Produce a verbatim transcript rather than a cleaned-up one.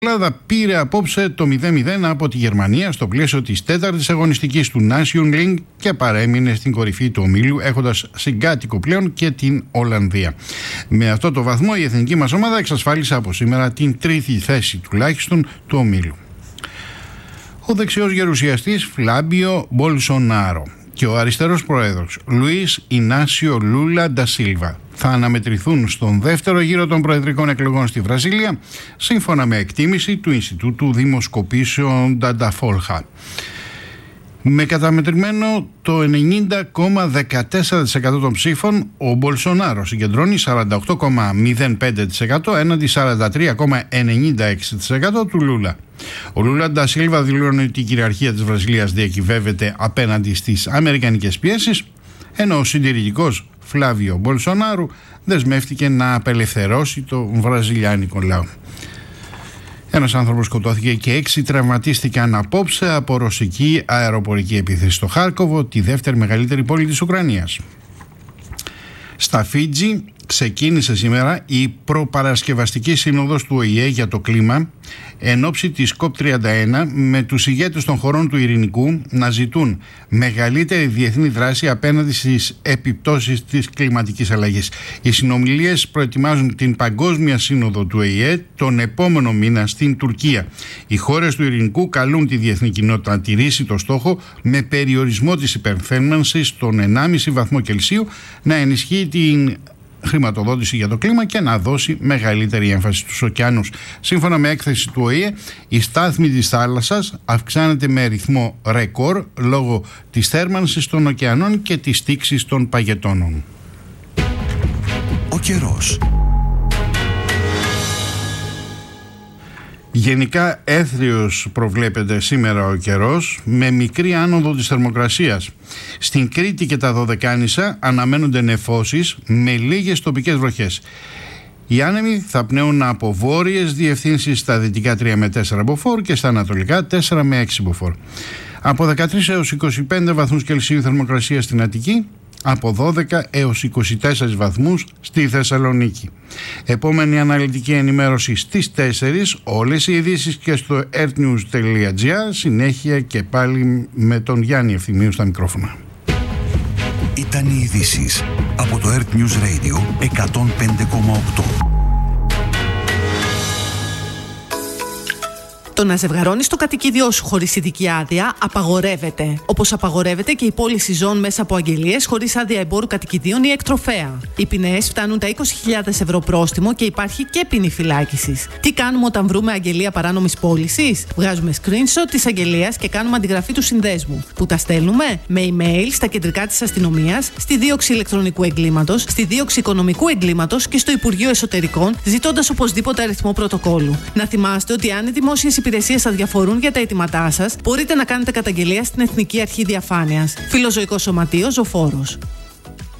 Η Ελλάδα πήρε απόψε το μηδέν μηδέν από τη Γερμανία στο πλαίσιο της τέταρτης αγωνιστικής του Nation League και παρέμεινε στην κορυφή του ομίλου, έχοντας συγκάτοικο πλέον και την Ολλανδία. Με αυτό το βαθμό η εθνική μας ομάδα εξασφάλισε από σήμερα την τρίτη θέση τουλάχιστον του ομίλου. Ο δεξιός γερουσιαστής Φλάμπιο Μπολσονάρο και ο αριστερός πρόεδρος Λουίς Ινάσιο Λούλα ντα Σίλβα θα αναμετρηθούν στον δεύτερο γύρο των προεδρικών εκλογών στη Βραζίλια, σύμφωνα με εκτίμηση του Ινστιτούτου Δημοσκοπήσεων Ντανταφόλχα. Με καταμετρημένο το ενενήντα κόμμα δεκατέσσερα τοις εκατό των ψήφων, ο Μπολσονάρο συγκεντρώνει σαράντα οκτώ κόμμα μηδέν πέντε τοις εκατό έναντι σαράντα τρία κόμμα ενενήντα έξι τοις εκατό του Λούλα. Ο Λούλα ντα Σίλβα δηλώνει ότι η κυριαρχία της Βραζιλίας διακυβεύεται απέναντι στις αμερικανικές πιέσεις, ενώ ο συντηρητικός Φλάβιο Μπολσονάρου δεσμεύτηκε να απελευθερώσει το βραζιλιάνικο λαό. Ένας άνθρωπος σκοτώθηκε και έξι τραυματίστηκαν απόψε από ρωσική αεροπορική επίθεση στο Χάρκοβο, τη δεύτερη μεγαλύτερη πόλη της Ουκρανίας. Στα Φίτζι ξεκίνησε σήμερα η προπαρασκευαστική σύνοδος του Ο Η Ε για το κλίμα εν ώψη της κοπ τριάντα ένα, με τους ηγέτες των χωρών του Ειρηνικού να ζητούν μεγαλύτερη διεθνή δράση απέναντι στις επιπτώσεις της κλιματικής αλλαγής. Οι συνομιλίες προετοιμάζουν την Παγκόσμια Σύνοδο του Ο Η Ε τον επόμενο μήνα στην Τουρκία. Οι χώρες του Ειρηνικού καλούν τη διεθνή κοινότητα να τηρήσει το στόχο με περιορισμό της υπερθέρμανσης στον ενάμιση βαθμό Κελσίου, να ενισχύει την χρηματοδότηση για το κλίμα και να δώσει μεγαλύτερη έμφαση στους ωκεανούς. Σύμφωνα με έκθεση του Ο Η Ε, η στάθμη της θάλασσας αυξάνεται με ρυθμό ρεκόρ λόγω της θέρμανσης των ωκεανών και της τήξης των παγετώνων. Ο καιρός. Γενικά έθριος προβλέπεται σήμερα ο καιρός, με μικρή άνοδο της θερμοκρασίας. Στην Κρήτη και τα Δωδεκάνησα αναμένονται νεφώσεις με λίγες τοπικές βροχές. Οι άνεμοι θα πνέουν από βόρειες διευθύνσεις στα δυτικά τρία με τέσσερα μποφόρ και στα ανατολικά τέσσερα με έξι μποφόρ. Από δεκατρείς έως είκοσι πέντε βαθμούς Κελσίου θερμοκρασία στην Αττική, από δώδεκα έως είκοσι τέσσερα βαθμούς στη Θεσσαλονίκη. Επόμενη αναλυτική ενημέρωση στις τέσσερις, όλες οι ειδήσεις και στο earthnews τελεία gr, συνέχεια και πάλι με τον Γιάννη Ευθυμίου στα μικρόφωνα. Ήταν οι ειδήσεις από το Earth News Radio εκατόν πέντε κόμμα οκτώ. Το να ζευγαρώνεις το κατοικίδιό σου χωρίς ειδική άδεια απαγορεύεται. Όπως απαγορεύεται και η πώληση ζώων μέσα από αγγελίες χωρίς άδεια εμπόρου κατοικιδίων ή εκτροφέα. Οι ποινές φτάνουν τα είκοσι χιλιάδες ευρώ πρόστιμο και υπάρχει και ποινή φυλάκισης. Τι κάνουμε όταν βρούμε αγγελία παράνομης πώλησης? Βγάζουμε screenshot της αγγελίας και κάνουμε αντιγραφή του συνδέσμου. Που τα στέλνουμε με email στα κεντρικά της αστυνομίας, στη δίωξη ηλεκτρονικού εγκλήματος, στη δίωξη οικονομικού εγκλήματος και στο Υπουργείο Εσωτερικών, ζητώντας οπωσδήποτε αριθμό πρωτοκόλλου. Να θυμάστε ότι αν οι δημόσιες υπηρεσίες αδιαφορούν για τα αιτήματά σας, μπορείτε να κάνετε καταγγελία στην Εθνική Αρχή Διαφάνειας. Φιλοζωικό Σωματείο Ζωφόρος.